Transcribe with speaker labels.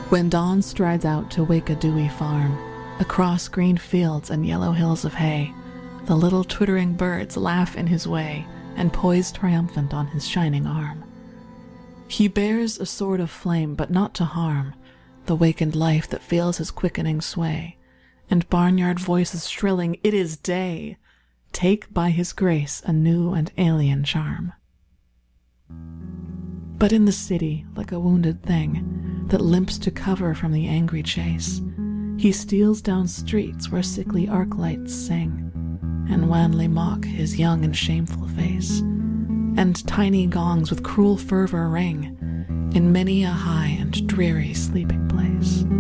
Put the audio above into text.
Speaker 1: When dawn strides out to wake a dewy farm, across green fields and yellow hills of hay, the little twittering birds laugh in his way and poise triumphant on his shining arm. He bears a sword of flame, but not to harm the wakened life that feels his quickening sway, and barnyard voices shrilling, "It is day!" take by his grace a new and alien charm. But in the city, like a wounded thing that limps to cover from the angry chase, he steals down streets where sickly arc lights sing and wanly mock his young and shameful face, and tiny gongs with cruel fervor ring in many a high and dreary sleeping place.